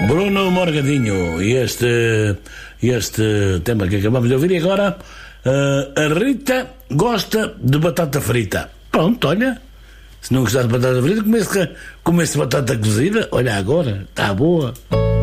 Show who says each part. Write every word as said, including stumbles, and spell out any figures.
Speaker 1: Bruno Morgadinho, e este, este tema que acabamos de ouvir. E agora, uh, a Rita gosta de batata frita. Pronto, olha, se não gostar de batata frita, comece, comece batata cozida. Olha agora, está boa.